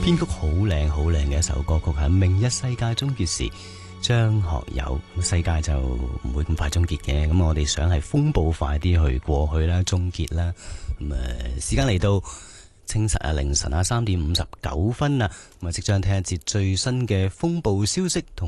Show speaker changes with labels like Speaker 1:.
Speaker 1: 編曲好靚好靚嘅一首歌曲係《明日世界終結時》，張學友。世界就唔會咁快終結嘅，咁我哋想係風暴快啲去過去啦，終結啦。時間嚟到清晨凌晨3點59分啦，即將聽一節最新嘅風暴消息同